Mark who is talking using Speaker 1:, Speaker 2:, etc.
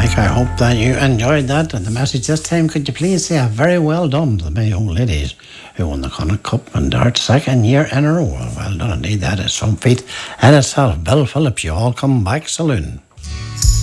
Speaker 1: Mike, I hope that you enjoyed that. And the message this time, could you please say a very well done to the many old ladies who won the Connacht Cup and Dart second year in a row. Well done indeed, that is some feat in itself. Bill Phillips, you all come back saloon.